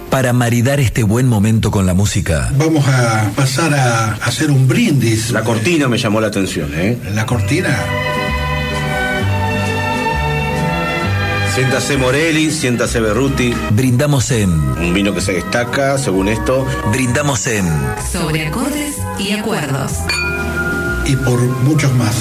para maridar este buen momento con la música. Vamos a pasar a hacer un brindis. La cortina me llamó la atención, ¿eh? La cortina. Siéntase Morelli, siéntase Berruti. Brindamos en... Un vino que se destaca, según esto. Brindamos en... Sobre acordes y acuerdos. Y por muchos más.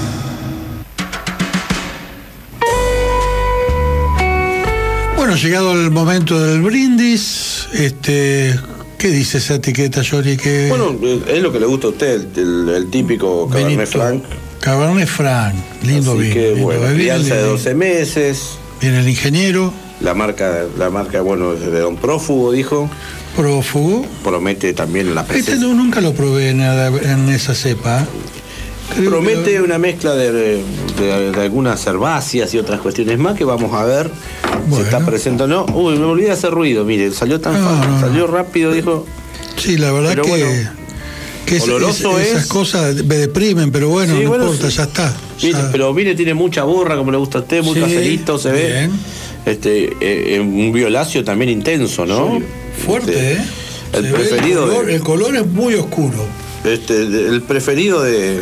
Bueno, llegado el momento del brindis, ¿qué dice esa etiqueta, Johnny? Bueno, es lo que le gusta a usted, el típico Cabernet Franc. Cabernet Franc, lindo vino. Así que, bueno, crianza de 12 meses. Viene el ingeniero. La marca, bueno, es de Don Prófugo, dijo. Prófugo. Promete también la presencia. Nunca lo probé en esa cepa. Promete una mezcla de algunas herbáceas y otras cuestiones más que vamos a ver si está presente o no. Uy, me olvidé de hacer ruido, mire, salió tan fácil, salió rápido, dijo. Sí, la verdad pero que oloroso esas cosas me deprimen, pero bueno, sí, no importa, sí. Ya está. Mire, pero mire, tiene mucha borra, como le gusta a usted, muy caserito, se ve. Un violáceo también intenso, ¿no? Sí, fuerte, El preferido. El color es muy oscuro. El preferido de.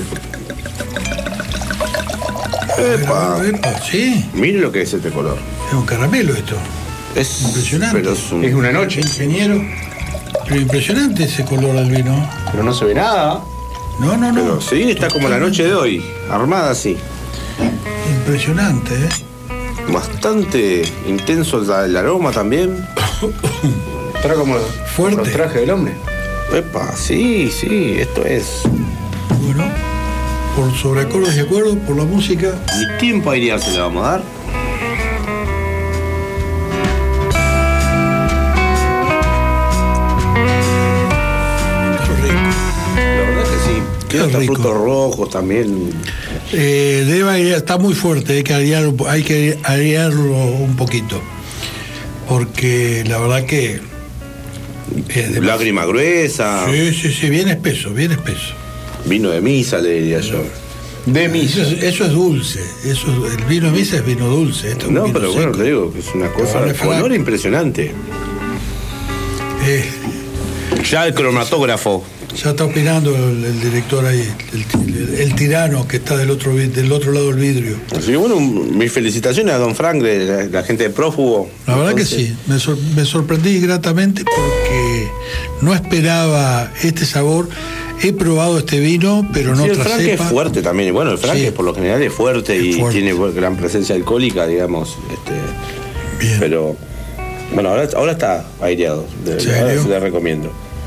Epa, sí. Mire lo que es este color. Es un caramelo esto. Es impresionante. Pero es una noche. Ingeniero. Pero impresionante ese color al vino. Pero no se ve nada. No. Pero sí, está como la noche de hoy. Armada así. Impresionante, Bastante intenso el aroma también. Está como fuerte. El traje del hombre. Epa, sí, esto es. Bueno, por sobre acordes y acuerdos, por la música. ¿Y tiempo a airearse le vamos a dar? Qué rico. La verdad que sí. Queda hasta frutos rojos también. Debe airear, está muy fuerte, hay que airearlo un poquito. Porque la verdad que. Lágrima gruesa. Sí, bien espeso. Vino de misa, le diría yo. De misa. Eso es dulce. El vino de misa es vino dulce. No, pero bueno, te digo que es una cosa de color impresionante. Ya el cromatógrafo. Ya está opinando el director ahí, el tirano que está del otro lado del vidrio. Así que bueno, mis felicitaciones a Don Frank, de la gente de Prófugo. La verdad que sí, me sorprendí gratamente porque no esperaba este sabor. He probado este vino, pero no otra cepa. El Frank es fuerte también, y bueno, el Frank por lo general es fuerte y tiene gran presencia alcohólica, digamos. Bien. Pero bueno, ahora está aireado, ahora se le recomiendo.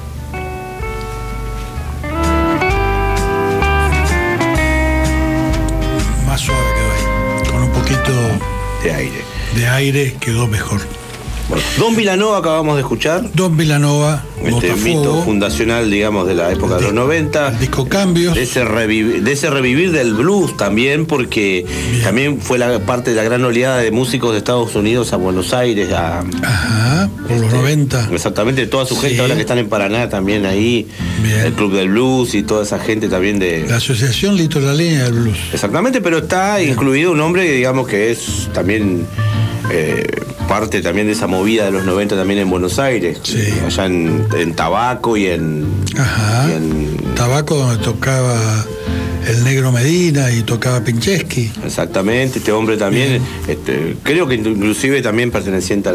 Suave quedó ahí, con un poquito de aire quedó mejor. Bueno, Don Vilanova acabamos de escuchar. Don Vilanova, mito fundacional, digamos, de la época de los 90. El disco Cambios. De ese revivir del blues también, porque también fue parte de la gran oleada de músicos de Estados Unidos a Buenos Aires. Por los 90. Exactamente, toda su gente ahora que están en Paraná también ahí. Bien. El Club del Blues y toda esa gente también de... La Asociación Litoraleña del Blues. Exactamente, pero está incluido un hombre que digamos que es también... parte también de esa movida de los 90 también en Buenos Aires, allá en Tabaco y en Tabaco, donde tocaba el Negro Medina y tocaba Pincheski. Exactamente, este hombre también, creo que inclusive también perteneciente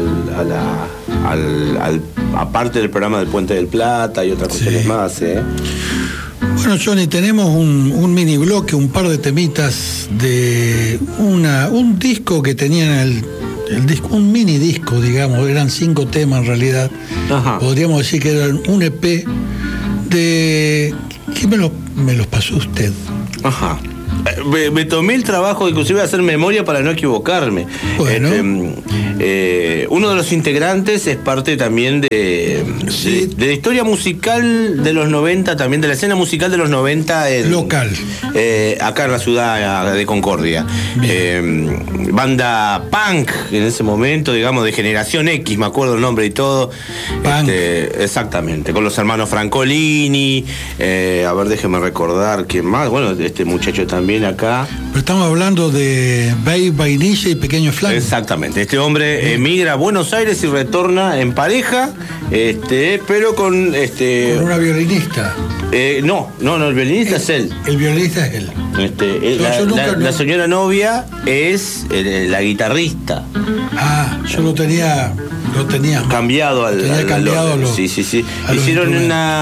aparte del programa del Puente del Plata y otras cuestiones más. Bueno, Johnny, tenemos un mini bloque, un par de temitas de un disco que tenían el disco, un mini disco, digamos, eran 5 temas en realidad. Podríamos decir que eran un EP de... ¿Qué me los pasó usted? Me tomé el trabajo inclusive de hacer memoria para no equivocarme. Bueno. Uno de los integrantes es parte también de de la historia musical de los 90, también de la escena musical de los 90. Local. Acá en la ciudad de Concordia. Banda punk en ese momento, digamos, de Generación X, me acuerdo el nombre y todo. Punk. Exactamente, con los hermanos Francolini. A ver, déjeme recordar quién más. Bueno, este muchacho también acá. Pero estamos hablando de Bay, Vainilla y Pequeño Flan. Exactamente, este hombre emigra a Buenos Aires y retorna en pareja, pero con Con una violinista. no, el violinista es él. El violinista es él. La señora novia es la guitarrista. Yo lo tenía Cambiado al orden. Sí. Hicieron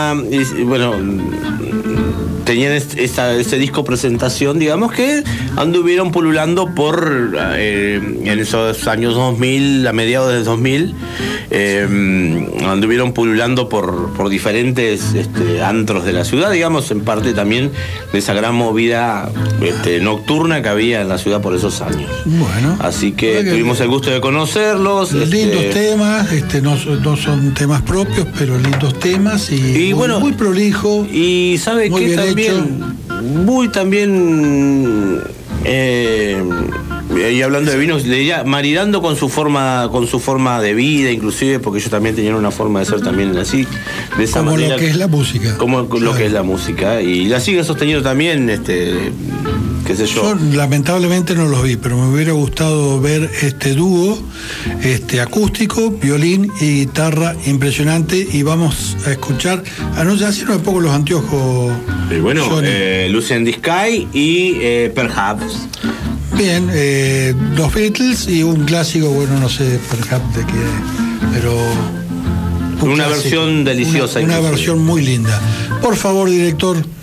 tenían ese disco presentación, digamos, que anduvieron pululando por en esos años 2000, a mediados del 2000, anduvieron pululando por diferentes antros de la ciudad, digamos, en parte también de esa gran movida nocturna que había en la ciudad por esos años. Bueno. Así que tuvimos el gusto de conocerlos. Lindos temas, no son temas propios, pero lindos temas y muy prolijo. Y sabe que también y hablando de vinos, maridando con su forma de vida, inclusive, porque ellos también tenían una forma de ser también así, de esa como manera, lo que es la música. Como lo que es la música, y la siguen sosteniendo también, qué sé yo. Yo lamentablemente no los vi, pero me hubiera gustado ver este dúo, acústico, violín y guitarra impresionante, y vamos a escuchar, ya hicieron un poco los anteojos. Lucy in the Sky y Perhaps. Bien, los Beatles y un clásico, no sé, Perhaps de qué, pero una versión deliciosa. Una versión muy linda. Por favor, director.